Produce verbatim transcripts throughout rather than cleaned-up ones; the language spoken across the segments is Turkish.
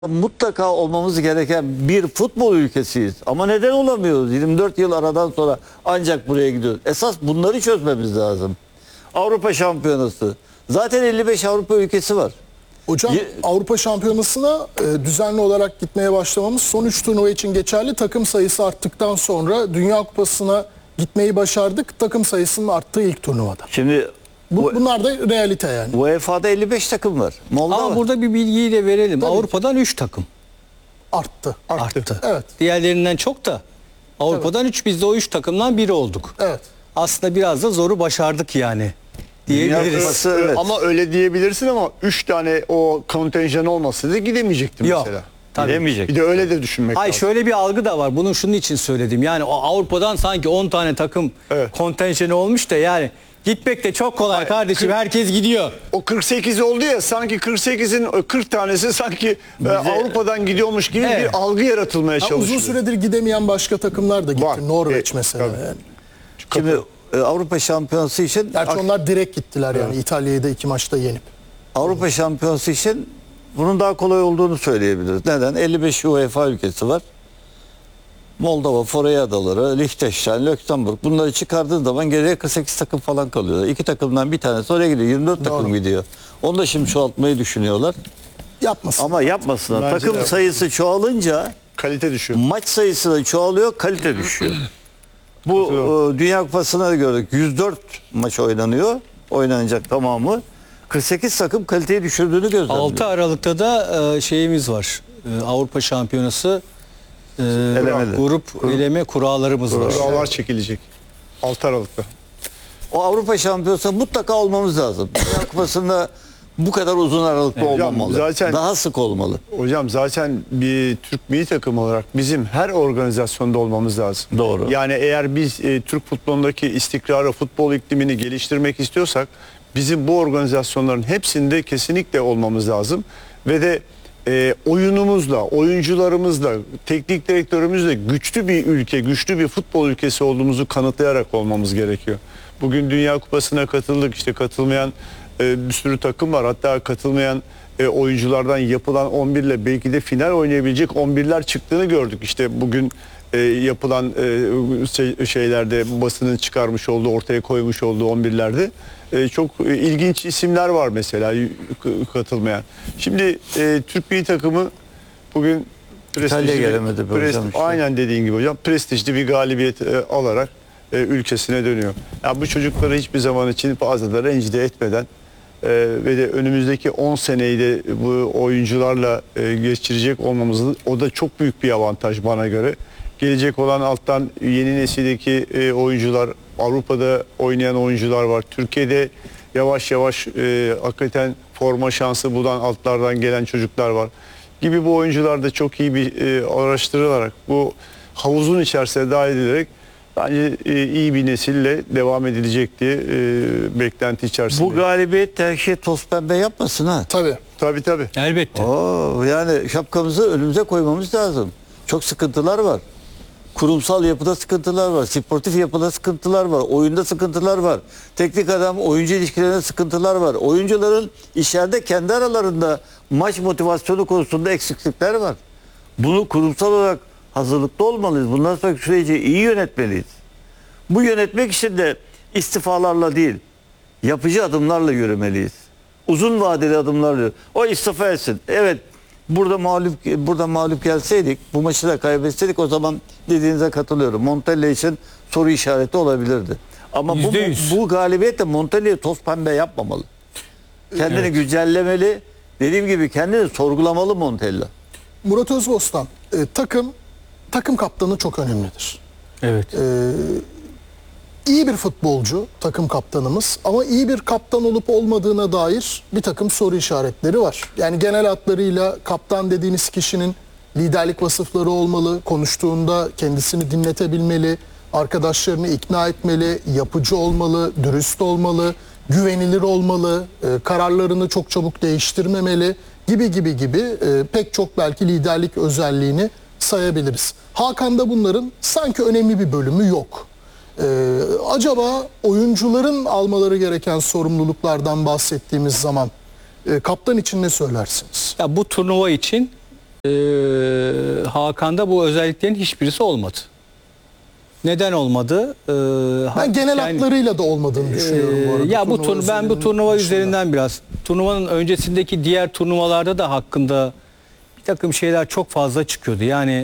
Mutlaka olmamız gereken bir futbol ülkesiyiz. Ama neden olamıyoruz? yirmi dört yıl aradan sonra ancak buraya gidiyoruz. Esas bunları çözmemiz lazım. Avrupa Şampiyonası. Zaten elli beş Avrupa ülkesi var. Hocam Ye- Avrupa Şampiyonası'na e, düzenli olarak gitmeye başlamamız son üç turnuva için geçerli. Takım sayısı arttıktan sonra Dünya Kupası'na gitmeyi başardık. Takım sayısının arttığı ilk turnuvada. Şimdi Bu, bu, bunlar da realite yani. U E F A'da elli beş takım var. Moldova. Ama burada bir bilgiyi de verelim. Tabii. Avrupa'dan üç takım Arttı. arttı. Evet. Diğerlerinden çok da Avrupa'dan üç, biz de o üç takımdan biri olduk. Evet. Aslında biraz da zoru başardık yani Dünya diyebiliriz. Kupası, evet. Ama öyle diyebilirsin ama üç tane o kontenjan olmasaydı gidemeyecektim Yok. mesela. Tabii. Gidemeyecek. Bir de öyle de düşünmek Hayır, lazım. şöyle bir algı da var. Bunu şunun için söyledim. Yani o Avrupa'dan sanki on tane takım Evet. kontenjanı olmuş da yani gitmek de çok kolay kardeşim. kırk- Herkes gidiyor. O kırk sekiz oldu ya, sanki kırk sekizin kırk tanesi sanki e, Avrupa'dan gidiyormuş gibi Evet. bir algı yaratılmaya Ha, çalışıyor. uzun süredir gidemeyen başka takımlar da gitti. Var. Norveç E, mesela. tabii. Yani. Şimdi e, Avrupa Şampiyonası için Gerçi onlar direkt gittiler yani İtalya'yı da iki maçta yenip. Avrupa Şampiyonası için bunun daha kolay olduğunu söyleyebiliriz. Neden? elli beş U E F A ülkesi var. Moldova, Faroe Adaları, Liechtenstein, Lüksemburg, bunları çıkardığın zaman geriye kırk sekiz takım falan kalıyor. İki takımdan bir tanesi oraya gidiyor. yirmi dört takım Doğru. gidiyor. Onu da şimdi çoğaltmayı düşünüyorlar. Yapmasın. Ama yapmasınlar. Bence Takım de. sayısı çoğalınca Kalite düşüyor. maç sayısı da çoğalıyor, kalite düşüyor. Bu e, Dünya Kupası'na da gördük. yüz dört maç oynanıyor. Oynanacak tamamı. kırk sekiz takım kaliteyi düşürdüğünü gözlemliyor. altı Aralık'ta da e, şeyimiz var. E, Avrupa Şampiyonası e, Elemeli. grup eleme kurallarımız var. Kurallar çekilecek. altı Aralık'ta. O Avrupa Şampiyonası mutlaka olmamız lazım. Dünya Kupası'nda bu kadar uzun aralıklı Hocam, olmamalı. zaten- Daha sık olmalı. Hocam zaten bir Türk milli takımı olarak bizim her organizasyonda olmamız lazım. Doğru. Yani eğer biz e, Türk futbolundaki istikrarı, futbol iklimini geliştirmek istiyorsak bizim bu organizasyonların hepsinde kesinlikle olmamız lazım. Ve de e, oyunumuzla, oyuncularımızla, teknik direktörümüzle güçlü bir ülke, güçlü bir futbol ülkesi olduğumuzu kanıtlayarak olmamız gerekiyor. Bugün Dünya Kupası'na katıldık, işte katılmayan e, bir sürü takım var. Hatta katılmayan e, oyunculardan yapılan on bir ile belki de final oynayabilecek on birler çıktığını gördük. İşte bugün e, yapılan e, şey- şeylerde basının çıkarmış olduğu, ortaya koymuş olduğu on birlerde e, çok e, ilginç isimler var mesela y- k- katılmayan. Şimdi e, Türk milli takımı bugün prestijli bir- gelemedi be hocam işte. aynen dediğin gibi hocam, prestijli bir galibiyet e, alarak e, ülkesine dönüyor. Ya bu çocukları hiçbir zaman için fazla da rencide etmeden e, ve de önümüzdeki on seneyi de bu oyuncularla e, geçirecek olmamız, o da çok büyük bir avantaj bana göre. Gelecek olan alttan yeni nesildeki e, oyuncular, Avrupa'da oynayan oyuncular var. Türkiye'de yavaş yavaş e, hakikaten forma şansı bulan altlardan gelen çocuklar var. Gibi bu oyuncular da çok iyi bir e, araştırılarak bu havuzun içerisine dahil edilerek bence e, iyi bir nesille devam edilecek diye e, beklenti içerisinde. Bu galibiyet her şey toz pembe yapmasın ha. Tabii. Tabii tabii. Elbette. Oo, yani şapkamızı önümüze koymamız lazım. Çok sıkıntılar var. Kurumsal yapıda sıkıntılar var. Sportif yapıda sıkıntılar var. Oyunda sıkıntılar var. Teknik adam oyuncu ilişkilerinde sıkıntılar var. Oyuncuların içeride kendi aralarında maç motivasyonu konusunda eksiklikler var. Bunu kurumsal olarak hazırlıklı olmalıyız. Bundan sonraki süreci iyi yönetmeliyiz. Bu yönetmek için de istifalarla değil, yapıcı adımlarla yürümeliyiz. Uzun vadeli adımlarla. O istifa etsin. Evet, burada mağlup burada mağlup gelseydik, bu maçı da kaybetseydik, o zaman dediğinize katılıyorum. Montella için soru işareti olabilirdi. Ama bu, Yüzde yüz. bu galibiyetle Montella'yı toz pembe yapmamalı. Kendini güncellemeli. Dediğim gibi kendini sorgulamalı Montella. Murat Özbostan, e, takım takım kaptanı çok önemlidir. Evet. İyi bir futbolcu takım kaptanımız ama iyi bir kaptan olup olmadığına dair bir takım soru işaretleri var. Yani genel hatlarıyla kaptan dediğiniz kişinin liderlik vasıfları olmalı, konuştuğunda kendisini dinletebilmeli, arkadaşlarını ikna etmeli, yapıcı olmalı, dürüst olmalı, güvenilir olmalı, e, kararlarını çok çabuk değiştirmemeli gibi gibi gibi e, pek çok belki liderlik özelliğini sayabiliriz. Hakan'da bunların sanki önemli bir bölümü yok. Ee, acaba oyuncuların almaları gereken sorumluluklardan bahsettiğimiz zaman e, kaptan için ne söylersiniz? Ya bu turnuva için Ee, Hakan'da bu özelliklerin hiçbirisi olmadı. Neden olmadı? Ee, Ben genel yani- hatlarıyla da olmadığını düşünüyorum bu arada. Ee, ya bu Turnuva tur ben bu özelinin turnuva dışında. üzerinden biraz turnuvanın öncesindeki diğer turnuvalarda da hakkında bir takım şeyler çok fazla çıkıyordu. Yani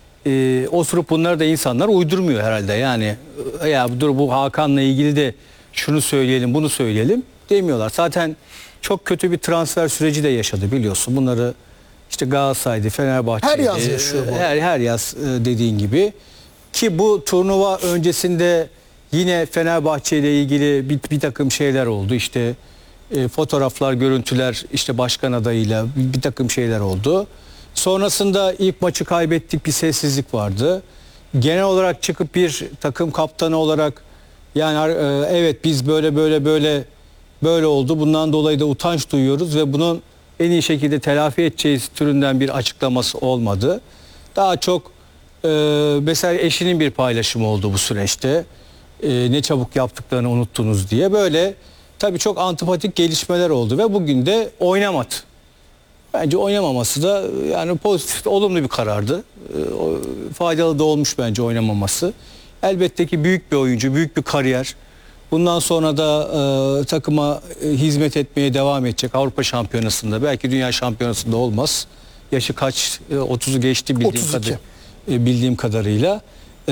e, oturup bunları da insanlar uydurmuyor herhalde. Yani e, ya dur bu Hakan'la ilgili de şunu söyleyelim, bunu söyleyelim demiyorlar. Zaten çok kötü bir transfer süreci de yaşadı biliyorsun. Bunları işte Galatasaray'dı, Fenerbahçe'ydi. Her yaz yaşıyor bu. Her, her yaz e, dediğin gibi. Ki bu turnuva öncesinde yine Fenerbahçe ile ilgili bir, bir takım şeyler oldu. İşte e, fotoğraflar, görüntüler, işte başkan adayıyla bir, bir takım şeyler oldu. Sonrasında ilk maçı kaybettik, bir sessizlik vardı. Genel olarak çıkıp bir takım kaptanı olarak yani e, evet biz böyle böyle böyle böyle oldu. Bundan dolayı da utanç duyuyoruz ve bunun en iyi şekilde telafi edeceğiz türünden bir açıklaması olmadı. Daha çok e, mesela eşinin bir paylaşımı oldu bu süreçte. E, ne çabuk yaptıklarını unuttunuz diye. Böyle tabii çok antipatik gelişmeler oldu ve bugün de oynamadı. Bence oynamaması da yani pozitif, olumlu bir karardı. E, o, faydalı da olmuş bence oynamaması. Elbette ki büyük bir oyuncu, büyük bir kariyer. Bundan sonra da e, takıma e, hizmet etmeye devam edecek. Avrupa Şampiyonası'nda, belki Dünya Şampiyonası'nda olmaz. Yaşı kaç? E, otuzu geçti bildiğim, otuz iki. kadar, e, bildiğim kadarıyla. E,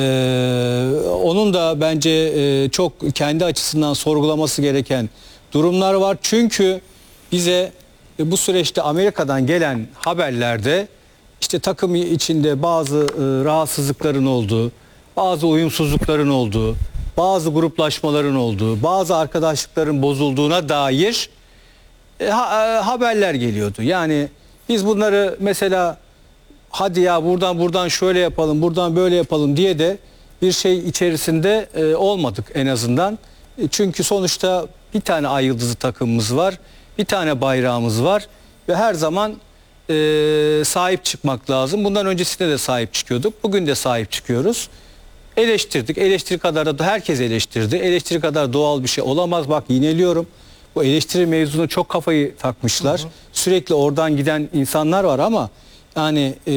onun da bence e, çok kendi açısından sorgulaması gereken durumlar var. Çünkü bize e, bu süreçte Amerika'dan gelen haberlerde işte takım içinde bazı e, rahatsızlıkların olduğu, bazı uyumsuzlukların olduğu, bazı gruplaşmaların olduğu, bazı arkadaşlıkların bozulduğuna dair e, ha, e, haberler geliyordu. Yani biz bunları mesela hadi ya buradan buradan şöyle yapalım, buradan böyle yapalım diye de bir şey içerisinde e, olmadık en azından. E, çünkü sonuçta bir tane ay yıldızı takımımız var, bir tane bayrağımız var ve her zaman e, sahip çıkmak lazım. Bundan öncesinde de sahip çıkıyorduk, bugün de sahip çıkıyoruz. Eleştirdik. Eleştiri kadar da herkes eleştirdi. Eleştiri kadar doğal bir şey olamaz. Bak yineliyorum. Bu eleştiri mevzunu çok kafayı takmışlar. Hı hı. Sürekli oradan giden insanlar var ama yani e,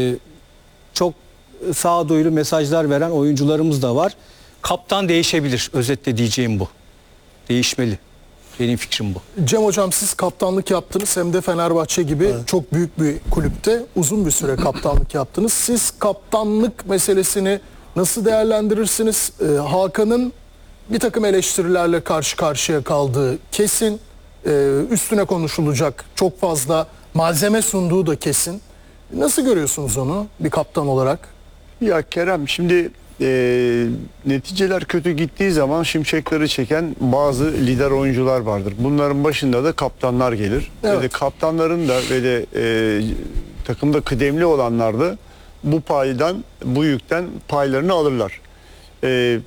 çok sağduyulu mesajlar veren oyuncularımız da var. Kaptan değişebilir. Özetle diyeceğim bu. Değişmeli. Benim fikrim bu. Cem Hocam siz kaptanlık yaptınız hem de Fenerbahçe gibi evet. çok büyük bir kulüpte uzun bir süre kaptanlık yaptınız. Siz kaptanlık meselesini nasıl değerlendirirsiniz? Ee, Hakan'ın bir takım eleştirilerle karşı karşıya kaldığı kesin. Ee, üstüne konuşulacak çok fazla malzeme sunduğu da kesin. Nasıl görüyorsunuz onu bir kaptan olarak? Ya Kerem şimdi e, neticeler kötü gittiği zaman şimşekleri çeken bazı lider oyuncular vardır. Bunların başında da kaptanlar gelir. Evet. Ve de kaptanların da ve de e, takımda kıdemli olanlar da bu paydan, bu yükten paylarını alırlar. Ee,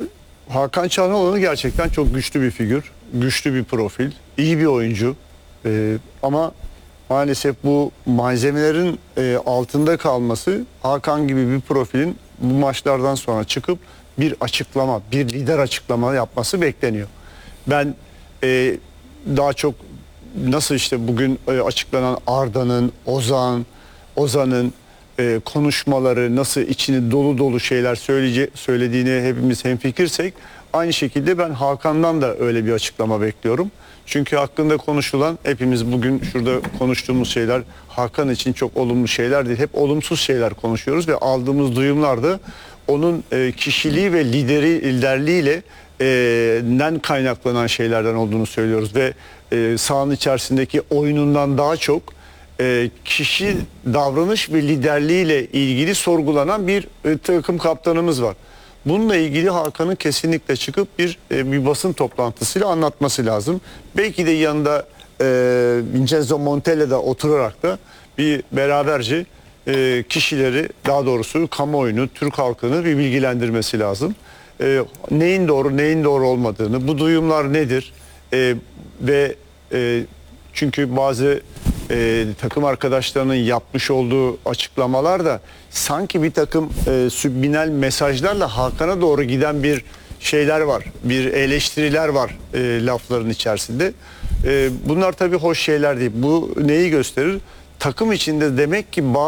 Hakan Çalhanoğlu gerçekten çok güçlü bir figür, güçlü bir profil, iyi bir oyuncu. Ee, ama maalesef bu malzemelerin e, altında kalması Hakan gibi bir profilin bu maçlardan sonra çıkıp bir açıklama, bir lider açıklama yapması bekleniyor. Ben e, daha çok nasıl işte bugün e, açıklanan Arda'nın, Ozan, Ozan'ın e, konuşmaları nasıl içini dolu dolu şeyler söyleyece, söylediğini hepimiz hemfikirsek aynı şekilde ben Hakan'dan da öyle bir açıklama bekliyorum. Çünkü hakkında konuşulan hepimiz bugün şurada konuştuğumuz şeyler Hakan için çok olumlu şeyler değil. Hep olumsuz şeyler konuşuyoruz ve aldığımız duyumlarda onun e, kişiliği ve lideri liderliğiyle e, nen kaynaklanan şeylerden olduğunu söylüyoruz ve e, sahanın içerisindeki oyunundan daha çok e, kişi davranış ve liderliğiyle ilgili sorgulanan bir e, takım kaptanımız var. Bununla ilgili Hakan'ın kesinlikle çıkıp bir e, bir basın toplantısıyla anlatması lazım. Belki de yanında e, Vincenzo Montella'da oturarak da bir beraberce e, kişileri, daha doğrusu kamuoyunu, Türk halkını bir bilgilendirmesi lazım. E, neyin doğru, neyin doğru olmadığını, bu duyumlar nedir e, ve e, çünkü bazı e, takım arkadaşlarının yapmış olduğu açıklamalar da sanki bir takım e, subliminal mesajlarla Hakan'a doğru giden bir şeyler var, bir eleştiriler var e, lafların içerisinde. E, bunlar tabii hoş şeyler değil. Bu neyi gösterir? takım içinde demek ki bazı